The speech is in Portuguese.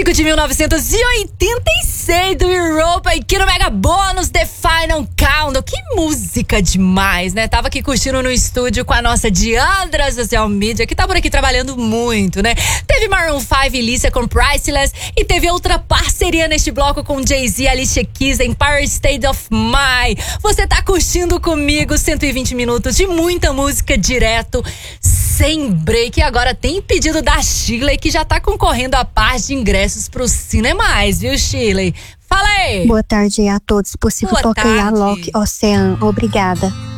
clássico de 1986 do Europa aqui no Mega Bônus The Final Countdown. Que música demais, né? Tava aqui curtindo no estúdio com a nossa Diandra Social Media, que tá por aqui trabalhando muito, né? Teve Maroon 5 e Lícia com Priceless, e teve outra parceria neste bloco com Jay-Z e Alicia Keys, Empire State of Mind. Você tá curtindo comigo 120 minutos de muita música direto, sem break. E agora tem pedido da Shirley, que já tá concorrendo a par de ingressos pro Cinemais, viu, Shirley? Fala aí! Boa tarde a todos. Possível tocar a Loki Ocean. Obrigada.